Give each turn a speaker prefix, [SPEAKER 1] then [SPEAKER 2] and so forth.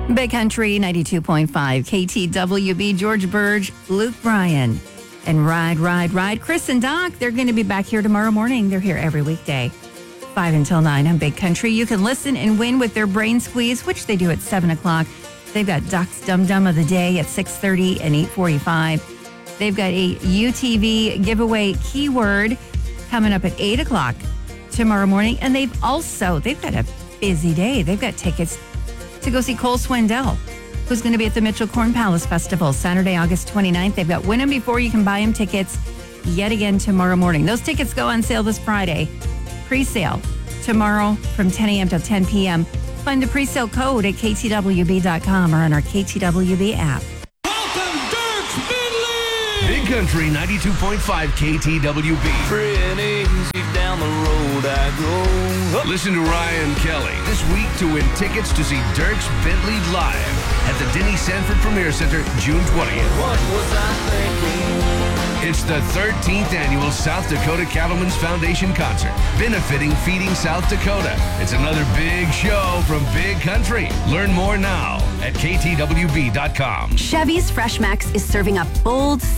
[SPEAKER 1] Big Country 92.5 KTWB, George Burge, Luke Bryan, and Ride. Chris and Doc, they're going to be back here tomorrow morning. They're here every weekday, 5 until 9 on Big Country. You can listen and win with their Brain Squeeze, which they do at 7 o'clock. They've got Doc's Dum Dum of the Day at 6:30 and 8:45. They've got a UTV giveaway keyword coming up at 8 o'clock tomorrow morning. And they've got a busy day. They've got tickets to go see Cole Swindell, who's going to be at the Mitchell Corn Palace Festival Saturday, August 29th. They've got Win 'em Before You Can Buy 'em tickets yet again tomorrow morning. Those tickets go on sale this Friday. Pre-sale tomorrow from 10 a.m. to 10 p.m. Find the pre-sale code at ktwb.com or on our KTWB app.
[SPEAKER 2] Welcome, Dirk Bentley!
[SPEAKER 3] Big Country 92.5 KTWB.
[SPEAKER 4] Free and easy down the road I go.
[SPEAKER 3] Listen to Ryan Kelly this week to win tickets to see Dierks Bentley live at the Denny Sanford Premier Center June 20th.
[SPEAKER 4] What was I thinking?
[SPEAKER 3] It's the 13th annual South Dakota Cattlemen's Foundation concert, benefiting Feeding South Dakota. It's another big show from Big Country. Learn more now at ktwb.com.
[SPEAKER 5] Chevy's Fresh Max is serving up bold,